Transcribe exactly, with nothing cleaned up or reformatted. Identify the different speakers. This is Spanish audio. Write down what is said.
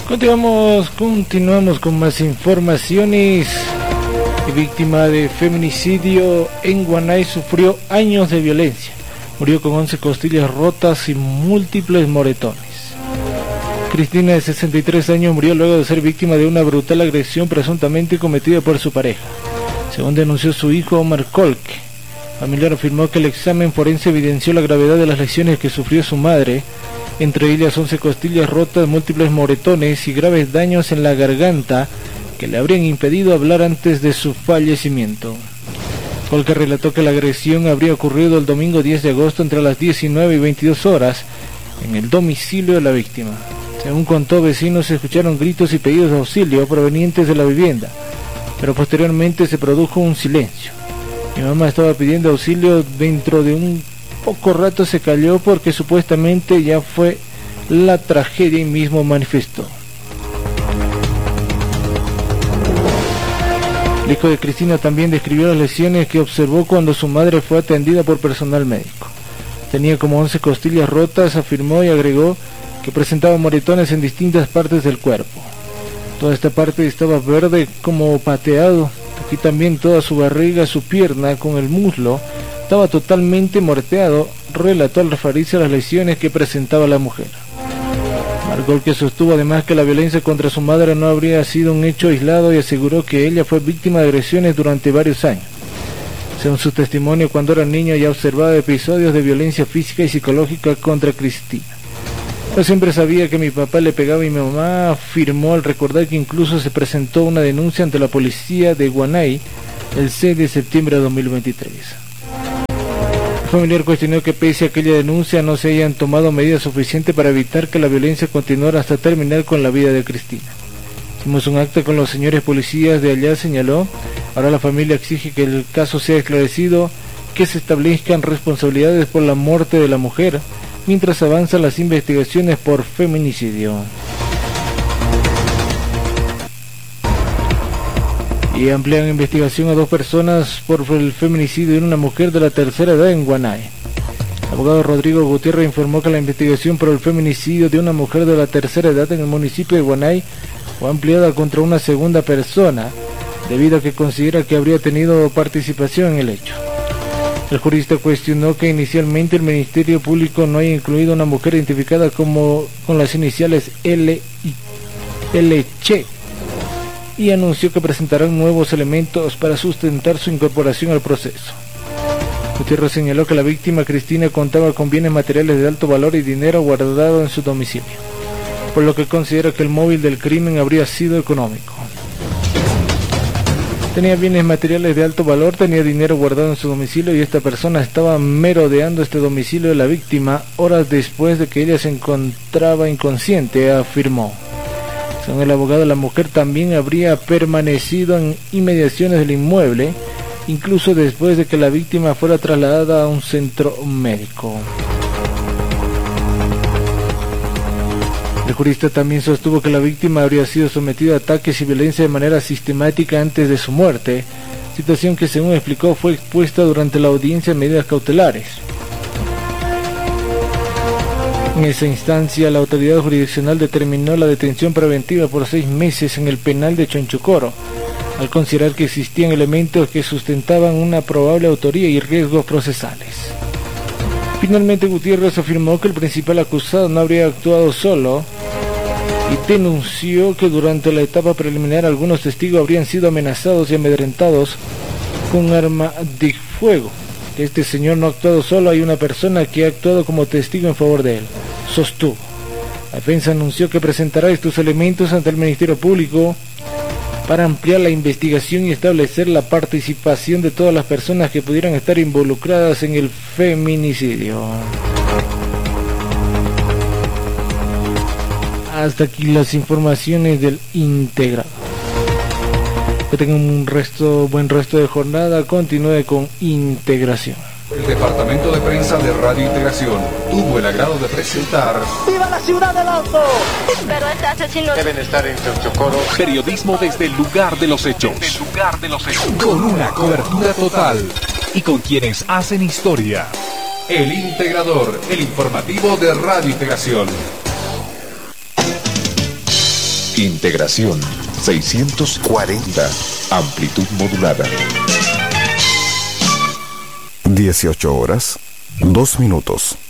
Speaker 1: Continuamos, continuamos con más informaciones. Víctima de feminicidio en Guanay sufrió años de violencia. Murió con once costillas rotas y múltiples moretones. Cristina, de sesenta y tres años, murió luego de ser víctima de una brutal agresión presuntamente cometida por su pareja, según denunció su hijo Omar Colque. Familiar afirmó que el examen forense evidenció la gravedad de las lesiones que sufrió su madre, entre ellas once costillas rotas, múltiples moretones y graves daños en la garganta que le habrían impedido hablar antes de su fallecimiento. Colque relató que la agresión habría ocurrido el domingo diez de agosto entre las diecinueve y veintidós horas en el domicilio de la víctima. Según contó, vecinos escucharon gritos y pedidos de auxilio provenientes de la vivienda, pero posteriormente se produjo un silencio. Mi mamá estaba pidiendo auxilio, dentro de un poco rato se calló porque supuestamente ya fue la tragedia, y mismo manifestó. El hijo de Cristina también describió las lesiones que observó cuando su madre fue atendida por personal médico. Tenía como once costillas rotas, afirmó, y agregó que presentaba moretones en distintas partes del cuerpo. Toda esta parte estaba verde como pateado. Aquí también toda su barriga, su pierna con el muslo estaba totalmente moreteado, relató al referirse a las lesiones que presentaba la mujer. Marcol, que sostuvo además que la violencia contra su madre no habría sido un hecho aislado, y aseguró que ella fue víctima de agresiones durante varios años. Según su testimonio, cuando era niña ya observaba episodios de violencia física y psicológica contra Cristina. Yo siempre sabía que mi papá le pegaba y mi mamá, afirmó al recordar que incluso se presentó una denuncia ante la policía de Guanay el seis de septiembre de dos mil veintitrés. El familiar cuestionó que pese a aquella denuncia no se hayan tomado medidas suficientes para evitar que la violencia continuara hasta terminar con la vida de Cristina. Hicimos un acta con los señores policías de allá, señaló. Ahora la familia exige que el caso sea esclarecido, que se establezcan responsabilidades por la muerte de la mujer, mientras avanzan las investigaciones por feminicidio. Y amplían investigación a dos personas por el feminicidio de una mujer de la tercera edad en Guanay. El abogado Rodrigo Gutiérrez informó que la investigación por el feminicidio de una mujer de la tercera edad en el municipio de Guanay fue ampliada contra una segunda persona, debido a que considera que habría tenido participación en el hecho. El jurista cuestionó que inicialmente el Ministerio Público no haya incluido a una mujer identificada como con las iniciales L y L Ch, y anunció que presentarán nuevos elementos para sustentar su incorporación al proceso. Gutiérrez señaló que la víctima Cristina contaba con bienes materiales de alto valor y dinero guardado en su domicilio, por lo que considera que el móvil del crimen habría sido económico. Tenía bienes materiales de alto valor, tenía dinero guardado en su domicilio, y esta persona estaba merodeando este domicilio de la víctima horas después de que ella se encontraba inconsciente, afirmó. Según el abogado, la mujer también habría permanecido en inmediaciones del inmueble, incluso después de que la víctima fuera trasladada a un centro médico. El jurista también sostuvo que la víctima habría sido sometida a ataques y violencia de manera sistemática antes de su muerte, situación que, según explicó, fue expuesta durante la audiencia en medidas cautelares. En esa instancia, la autoridad jurisdiccional determinó la detención preventiva por seis meses en el penal de Chonchocoro, al considerar que existían elementos que sustentaban una probable autoría y riesgos procesales. Finalmente, Gutiérrez afirmó que el principal acusado no habría actuado solo y denunció que durante la etapa preliminar algunos testigos habrían sido amenazados y amedrentados con arma de fuego. Este señor no ha actuado solo, hay una persona que ha actuado como testigo en favor de él, sostuvo. La defensa anunció que presentará estos elementos ante el Ministerio Público para ampliar la investigación y establecer la participación de todas las personas que pudieran estar involucradas en el feminicidio. Hasta aquí las informaciones del integrado. Que tengan un resto, buen resto de jornada. Continúe con Integración.
Speaker 2: El Departamento de Prensa de Radio Integración tuvo el agrado de presentar
Speaker 3: ¡Viva la ciudad del Alto!
Speaker 4: Pero este asesino
Speaker 5: deben estar en Chonchocoro.
Speaker 2: Periodismo desde el lugar de los hechos.
Speaker 5: Desde el lugar de los hechos.
Speaker 2: Con una cobertura total y con quienes hacen historia. El Integrador, el informativo de Radio Integración.
Speaker 3: Integración seiscientos cuarenta. Amplitud modulada.
Speaker 6: dieciocho horas, dos minutos.